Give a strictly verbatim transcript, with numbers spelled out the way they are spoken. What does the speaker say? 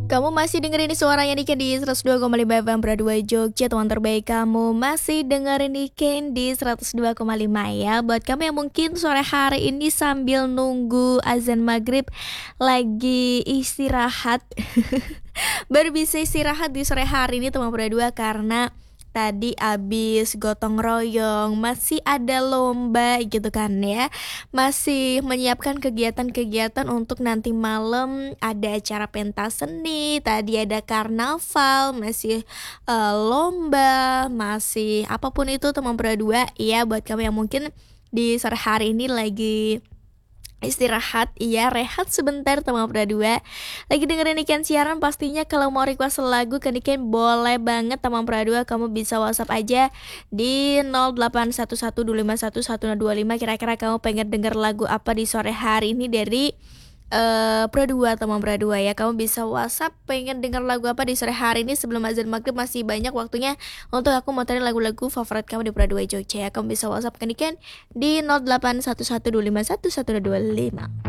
Kamu masih dengerin suaranya Niken di seratus dua koma lima F M Broadway Jogja. Teman terbaik kamu masih dengerin Niken di seratus dua koma lima ya. Buat kamu yang mungkin sore hari ini sambil nunggu azan maghrib lagi istirahat baru bisa istirahat di sore hari ini teman berdua, karena tadi abis gotong royong, masih ada lomba gitu kan ya. Masih menyiapkan kegiatan-kegiatan untuk nanti malam ada acara pentas seni, tadi ada karnaval, masih eh, lomba, masih apapun itu teman berdua ya. Buat kamu yang mungkin di sore hari ini lagi istirahat, iya rehat sebentar teman berdua, lagi dengerin Niken siaran, pastinya kalau mau request lagu ke Niken boleh banget teman berdua. Kamu bisa WhatsApp aja di nol delapan satu satu dua lima satu satu nol dua lima. Kira-kira kamu pengen denger lagu apa di sore hari ini dari uh, Berdua teman berdua ya. Kamu bisa WhatsApp pengen denger lagu apa di sore hari ini sebelum azan maghrib. Masih banyak waktunya untuk aku muterin lagu-lagu favorit kamu di Berdua Jogja ya. Kamu bisa WhatsApp ke Niken di nol delapan satu satu dua lima satu satu nol dua lima.